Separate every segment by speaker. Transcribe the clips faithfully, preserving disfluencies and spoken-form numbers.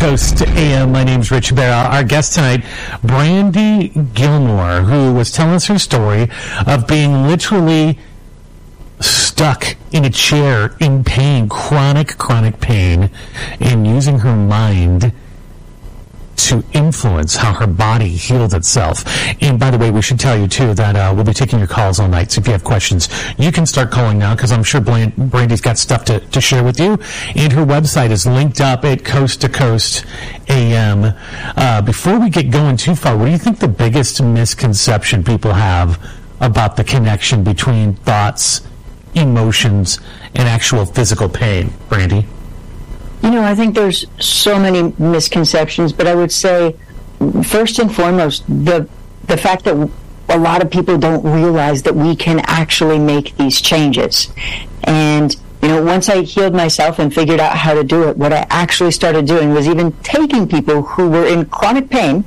Speaker 1: Coast to A M. My name's Rich Barra. Our guest tonight, Brandy Gilmore, who was telling us her story of being literally stuck in a chair in pain, chronic, chronic pain, and using her mind to influence how her body healed itself. And by the way, we should tell you, too, that uh, we'll be taking your calls all night. So if you have questions, you can start calling now, because I'm sure Bland- Brandy's got stuff to, to share with you. And her website is linked up at Coast to Coast A M. Uh, before we get going too far, what do you think the biggest misconception people have about the connection between thoughts, emotions, and actual physical pain, Brandy?
Speaker 2: You know, I think there's so many misconceptions, but I would say, first and foremost, the the fact that a lot of people don't realize that we can actually make these changes. And, you know, once I healed myself and figured out how to do it, what I actually started doing was even taking people who were in chronic pain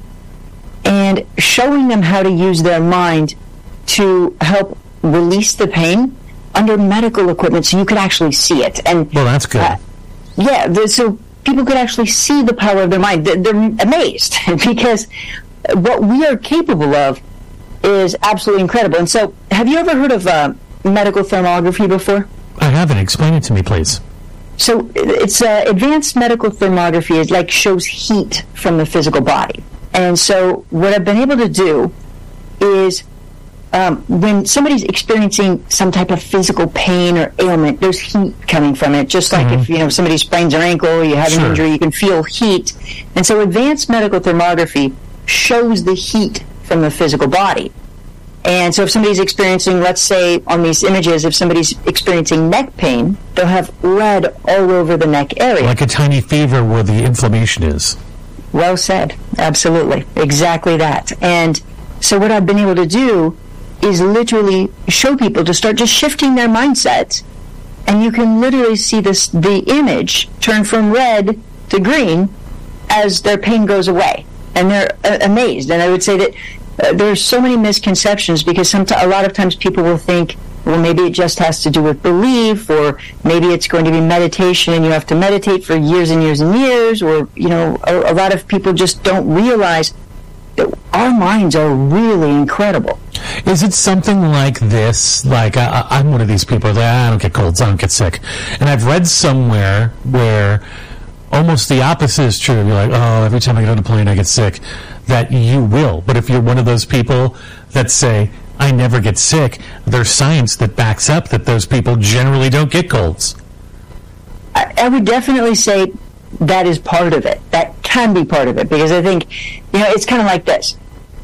Speaker 2: and showing them how to use their mind to help release the pain under medical equipment so you could actually see it. And
Speaker 1: well, that's good. Uh,
Speaker 2: Yeah, the, so people could actually see the power of their mind. They're, they're amazed because what we are capable of is absolutely incredible. And so, have you ever heard of uh, medical thermography before?
Speaker 1: I haven't. Explain it to me, please.
Speaker 2: So, it's uh, advanced medical thermography. It like shows heat from the physical body. And so, what I've been able to do is, Um, when somebody's experiencing some type of physical pain or ailment, there's heat coming from it. Just like mm-hmm. if, you know, somebody sprains their ankle, you have sure. an injury, you can feel heat. And so advanced medical thermography shows the heat from the physical body. And so if somebody's experiencing, let's say on these images, if somebody's experiencing neck pain, they'll have red all over the neck area.
Speaker 1: Like a tiny fever where the inflammation is.
Speaker 2: Well said. Absolutely. Exactly that. And so what I've been able to do is literally show people to start just shifting their mindset, and you can literally see this the image turn from red to green as their pain goes away, and they're uh, amazed. And I would say that uh, there's so many misconceptions because sometimes, a lot of times people will think, well, maybe it just has to do with belief, or maybe it's going to be meditation and you have to meditate for years and years and years, or, you know, a, a lot of people just don't realize that our minds are really incredible.
Speaker 1: Is it something like this? Like, I, I'm one of these people that I don't get colds, I don't get sick. And I've read somewhere where almost the opposite is true. You're like, oh, every time I get on a plane, I get sick. That you will. But if you're one of those people that say, I never get sick, there's science that backs up that those people generally don't get colds.
Speaker 2: I, I would definitely say that is part of it. That can be part of it, because I think, you know, it's kind of like this.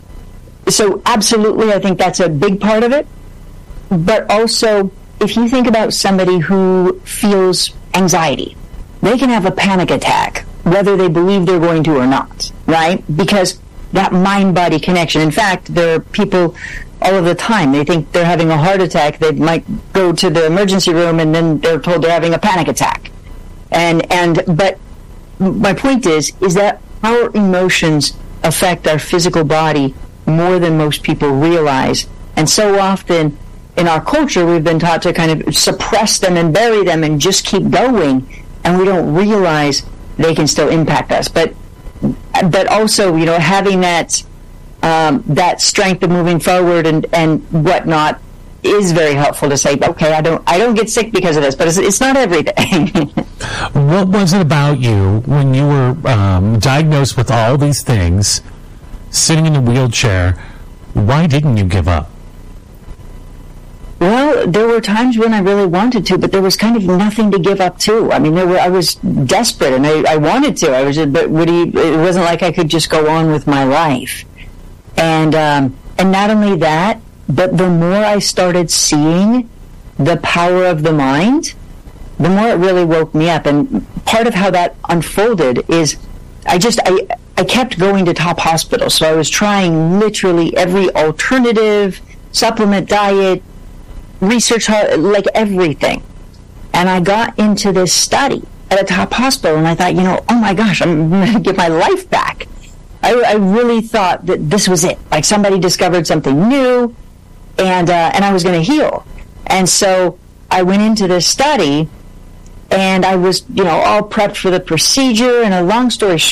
Speaker 2: So absolutely, I think that's a big part of it. But also, if you think about somebody who feels anxiety, they can have a panic attack, whether they believe they're going to or not, right? Because that mind-body connection. In fact, there are people all of the time, they think they're having a heart attack. They might go to the emergency room and then they're told they're having a panic attack. And, and, but my point is, is that our emotions affect our physical body more than most people realize. And so often in our culture, we've been taught to kind of suppress them and bury them and just keep going. And we don't realize they can still impact us. But, but also, you know, having that, um, that strength of moving forward and, and whatnot is very helpful to say, okay, I don't I don't get sick because of this, but it's, it's not everything.
Speaker 1: What was it about you when you were um, diagnosed with all these things, sitting in a wheelchair? Why didn't you give up?
Speaker 2: Well, there were times when I really wanted to, but there was kind of nothing to give up to. I mean, there were, I was desperate, and I, I wanted to. I was, but would he, it wasn't like I could just go on with my life. And um, and not only that, but the more I started seeing the power of the mind, the more it really woke me up. And part of how that unfolded is I just, I, I kept going to top hospitals. So I was trying literally every alternative, supplement, diet, research, like everything. And I got into this study at a top hospital, and I thought, you know, oh my gosh, I'm going to get my life back. I, I really thought that this was it. Like somebody discovered something new, and uh, and I was going to heal. And so I went into this study, and I was, you know, all prepped for the procedure. And a long story short,